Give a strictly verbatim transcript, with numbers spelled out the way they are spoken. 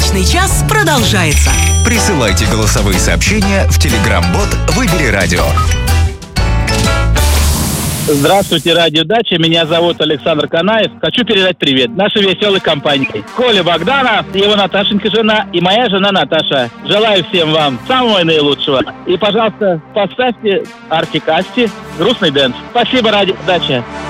Личный час продолжается. Присылайте голосовые сообщения в Telegram-бот «Выбери радио». Здравствуйте, Радио Дача. Меня зовут Александр Канаев. Хочу передать привет нашей веселой компании. Коля Богдана, его Наташенька жена и моя жена Наташа. Желаю всем вам самого наилучшего. И, пожалуйста, поставьте Артик Асти «Грустный дэнс». Спасибо, Радио Дача.